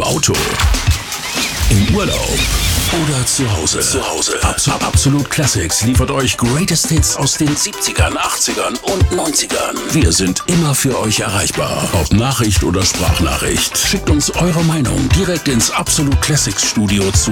Auto, im Urlaub oder zu Hause. Absolut Classics liefert euch Greatest Hits aus den 70ern, 80ern und 90ern. Wir sind immer für euch erreichbar. Ob Nachricht oder Sprachnachricht. Schickt uns eure Meinung direkt ins Absolut Classics Studio zu